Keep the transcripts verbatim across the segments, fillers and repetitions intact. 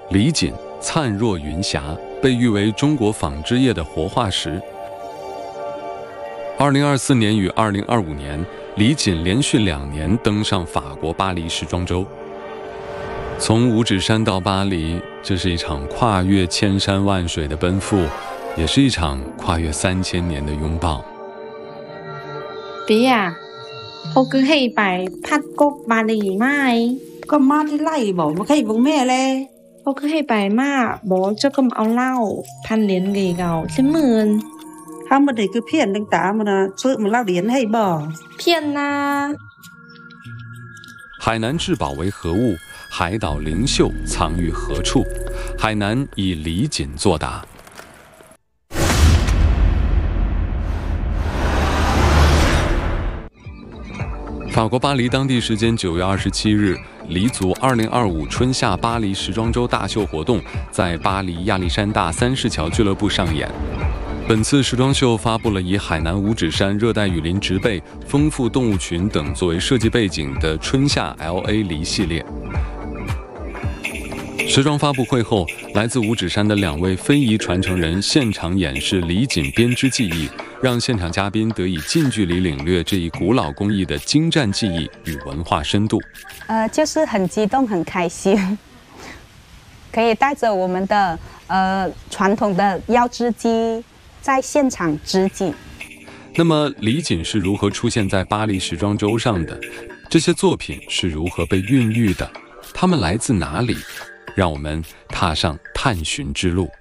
李锦灿若云霞，被誉为中国纺织业的活化石。二零二四年与二零二五年，李锦连续两年登上法国巴黎时装周。从五指山到巴黎，这是一场跨越千山万水的奔赴，也是一場跨越三千年的擁抱。 พี่อ่ะเขาคือให้ไปพัดกบบาหลีไหมก็มาที่ไล่บอกมาให้บังแม่เลยเขาคือให้ไปมาบอกเจ้าก็เอาเหล้าพันเหรียญกี่เก่าสิหมื่น他们得个骗等打们呢，ซื้อมาเล่าเหรียญให้บ่骗呐。 海南至宝为何物？海岛灵秀藏于何处？海南以李锦作答。法国巴黎当地时间九月二十七日，黎族二零二五春夏巴黎时装周大秀活动在巴黎亚历山大三世桥俱乐部上演。本次时装秀发布了以海南五指山、热带雨林植被、丰富动物群等作为设计背景的春夏 L A 黎系列。时装发布会后，来自五指山的两位非遗传承人现场演示李锦编织技艺，让现场嘉宾得以近距离领略这一古老工艺的精湛技艺与文化深度。 呃，就是很激动、很开心，可以带着我们的呃传统的腰织机在现场织锦。 那么，李锦是如何出现在巴黎时装周上的？这些作品是如何被孕育的？它们来自哪里？让我们踏上探寻之路。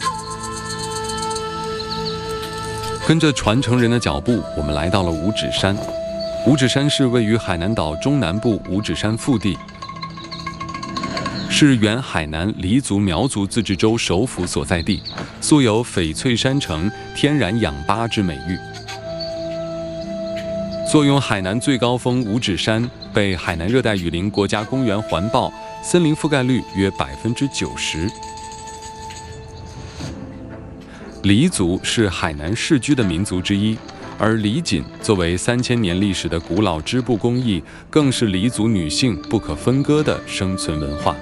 跟着传承人的脚步，我们来到了五指山。五指山是位于海南岛中南部五指山腹地，是原海南黎族苗族自治州首府所在地，素有翡翠山城、天然氧吧之美誉。坐拥海南最高峰五指山，被海南热带雨林国家公园环抱，森林覆盖率约百分之九十。黎族是海南世居的民族之一，而李锦作为三千年历史的古老织布工艺，更是黎族女性不可分割的生存文化。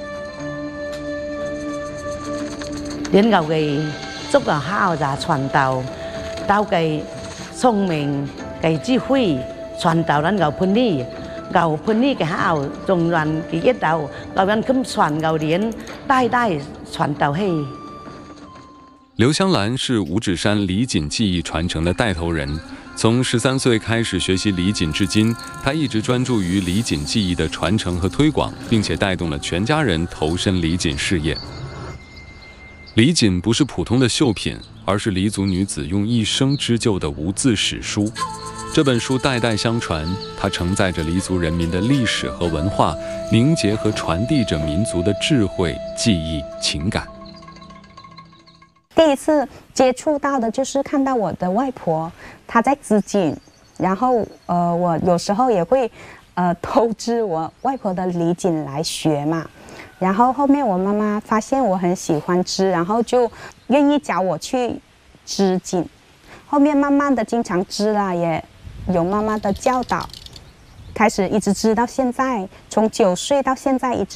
đến cầu kỳ giúp vào hao giả truyền tàu tao kỳ sông mình kỳ chi huy truyền tàu đến cầu phun đi cầu phun đi cái hao trồng đoàn cái kết tàu cầu bên khâm truyền cầu đến đai đai truyền tàu hay。 刘香兰是五指山李锦技艺传承的带头人，从十三岁开始学习李锦至今，她一直专注于李锦技艺的传承和推广，并且带动了全家人投身李锦事业。李锦不是普通的绣品，而是黎族女子用一生织就的无字史书。这本书代代相传，它承载着黎族人民的历史和文化，凝结和传递着民族的智慧、技艺、情感。 第一次接触到的就是看到我的外婆她在织锦，然后呃，我有时候也会呃偷织我外婆的李锦来学嘛。然后后面我妈妈发现我很喜欢织，然后就愿意教我去织锦。后面慢慢的经常织啦，也有妈妈的教导，开始一直织到现在，从九岁到现在一直。